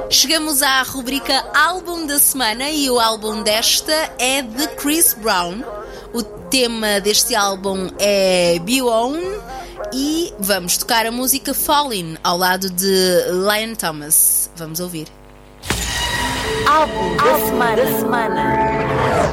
Chegamos à rubrica Álbum da Semana e o álbum desta é de Chris Brown. O tema deste álbum é Be On e vamos tocar a música Fallin' ao lado de Liam Thomas. Vamos ouvir. Álbum da semana.